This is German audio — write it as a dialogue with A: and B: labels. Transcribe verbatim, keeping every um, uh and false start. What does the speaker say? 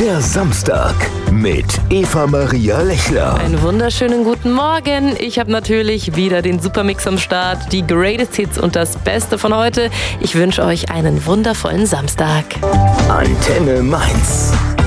A: Der Samstag mit Eva-Maria Lechler.
B: Einen wunderschönen guten Morgen. Ich habe natürlich wieder den Supermix am Start, die Greatest Hits und das Beste von heute. Ich wünsche euch einen wundervollen Samstag.
A: Antenne Mainz.